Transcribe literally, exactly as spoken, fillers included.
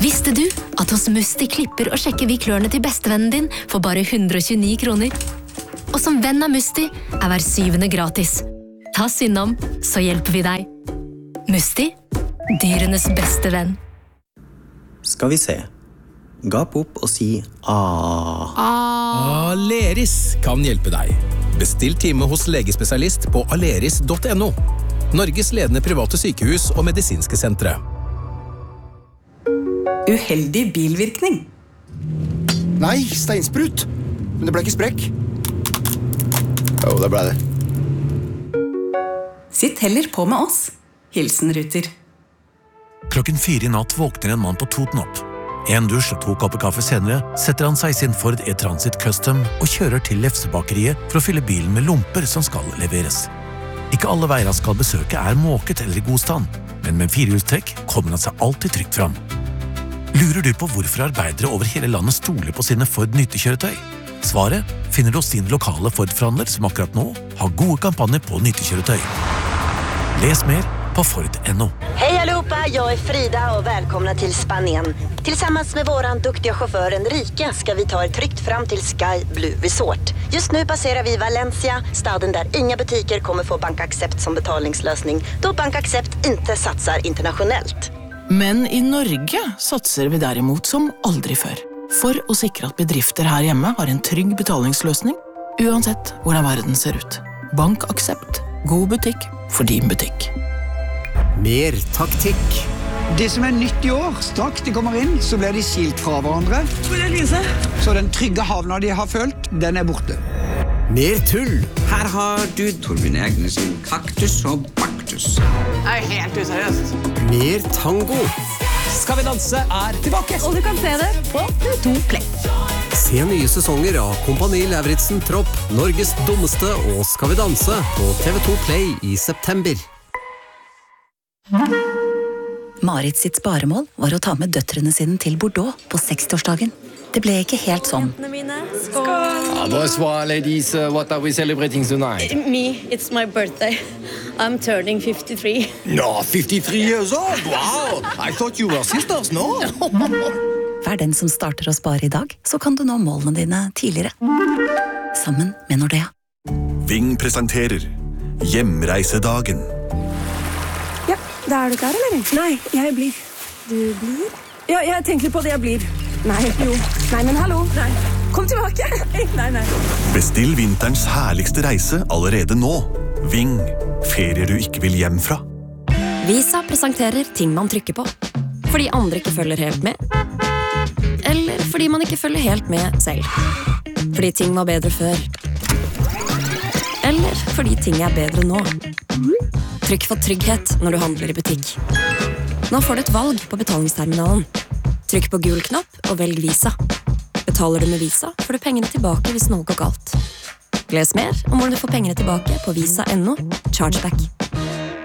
Visste du at hos Musti klipper og sjekker vi klørne til bestevennen din for bare hundre og tjueni kroner? Og som venn av Musti er hver syvende gratis. Ta oss innom, så hjelper vi deg. Musti, dyrenes beste venn. Skal vi se. Gap opp og si A. Aleris kan hjelpe deg. Bestill time hos legespesialist på aleris punktum no. Norges ledende private sykehus og medisinske sentre. Uheldig bilvirkning. Nei, steinsprut. Men det ble ikke sprekk. Jo, det ble det. Sitt heller på med oss. Hilsen Ruter. Klokken fire i natt våkner en mann på Toten opp. En dusj og to kopper kaffe senere setter han seg i sin Ford E-Transit Custom og kjører til Lefsebakeriet for å fylle bilen med lomper som skal leveres. Ikke alle veier han skal besøke er måket eller i god stand, men med firehjulstrekk kommer han seg alltid trygt fram. Lurer du på hvorfor arbeidere over hele landet stoler på sine Ford nyttekjøretøy? Svaret finner du hos din lokale Ford-forhandler som akkurat nå har gode kampanjer på nyttekjøretøy. Les mer på Ford punktum no. Hej allihopa, jag är Frida och välkomna till Spanien. Tillsammans med våran duktiga chaufför Enrique ska vi ta er tryggt fram till Sky Blue Resort. Just nu passerar vi Valencia, staden där inga butiker kommer få BankAccept som betalningslösning, då BankAccept inte satsar internationellt. Men i Norge satser vi derimot som aldri før. For å sikre at bedrifter her hjemme har en trygg betalingsløsning, uansett hvordan verden ser ut. BankAccept. God butikk for din butikk. Mer taktikk. Det som er nytt i år, straks de kommer inn, så blir de skilt fra hverandre. Så den trygge havna de har følt, den er borte. Mer tull. Her har du Torbjørn Egnes sin kaktus og baktus. Det er helt useriøst. Mer tango. Skal vi danse er tilbake. Og du kan se det på T V to Play. Se nye sesonger av Kompani Lauritzen Tropp, Norges dummeste og Skal vi danse på T V to Play i september. Marit sitt sparemål var å ta med døtrene sine til Bordeaux på sekstiårsdagen. Det ble ikke helt sånn. Skål! Ah, bonsoir, ladies. Uh, what are we celebrating tonight? Me, it's my birthday. I'm turning fifty-three. No, fifty-three years old? Wow! I thought you were sisters, no? Vær den som starter å spare i dag, så kan du nå målene dine tidligere. Sammen med Nordea. Ving presenterer Hjemreisedagen. Ja, da er du klar, eller? Nei, jeg blir. Du blir? Ja, jeg tenker på det jeg blir. Nei, jo. Nei, men hallo. Nei. Kom tilbake. Nei, nei. Bestill vinterens herligste reise allerede nå. Ving. Ferier du ikke vil hjem fra. Visa presenterer ting man trykker på. Fordi andre ikke følger helt med. Eller fordi man ikke følger helt med selv. Fordi ting var bedre før. Eller fordi ting er bedre nå. Trykk for trygghet når du handler i butikk. Nå får du et valg på betalingsterminalen. Trykk på gul knapp og velg Visa. Betaler du med Visa, får du pengene tilbake hvis noe går galt. Les mer om hvordan du får pengene tilbake på visa punktum no. Chargeback.